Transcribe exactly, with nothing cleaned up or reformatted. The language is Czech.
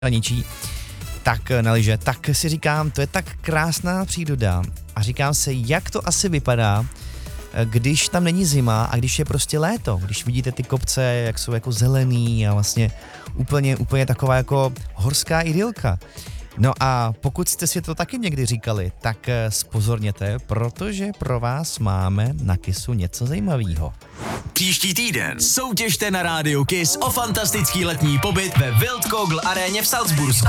ničí, tak na lyže, tak si říkám, to je tak krásná příroda a říkám se, jak to asi vypadá, když tam není zima a když je prostě léto, když vidíte ty kopce, jak jsou jako zelený a vlastně úplně, úplně taková jako horská idylka. No a pokud jste si to taky někdy říkali, tak spozorněte, protože pro vás máme na Kissu něco zajímavého. Příští týden soutěžte na rádiu Kiss o fantastický letní pobyt ve Wildkogl aréně v Salzbursku.